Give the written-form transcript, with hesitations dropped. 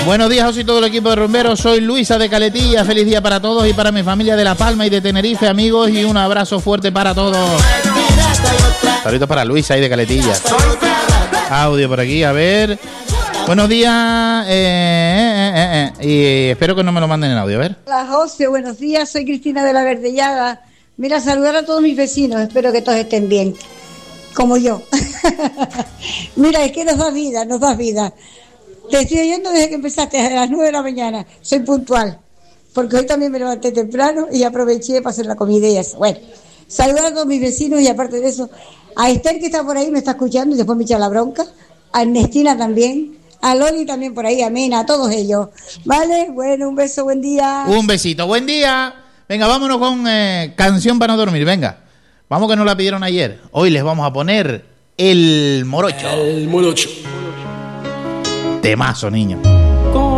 Buenos días, José y todo el equipo de rumberos. Soy Luisa de Caletilla. Feliz día para todos y para mi familia de La Palma y de Tenerife, amigos, y un abrazo fuerte para todos. Saludos para Luisa y de Caletilla. Audio por aquí, a ver. Buenos días, y espero que no me lo manden en audio, a ver. Hola, José, buenos días. Soy Cristina de la Verdellada. Mira, saludar a todos mis vecinos. Espero que todos estén bien, como yo. Mira, es que nos da vida. Te estoy oyendo desde que empezaste a las 9 de la mañana. Soy puntual, porque hoy también me levanté temprano y aproveché para hacer la comida y eso. Bueno, saludar a todos mis vecinos y aparte de eso, a Esther que está por ahí, me está escuchando y después me echa la bronca. A Ernestina también. A Loli también por ahí, amén, a todos ellos. ¿Vale? Bueno, un beso, buen día. Un besito, buen día. Venga, vámonos con canción para no dormir, venga. Vamos que nos la pidieron ayer. Hoy les vamos a poner El Morocho. El Morocho. Temazo, niño.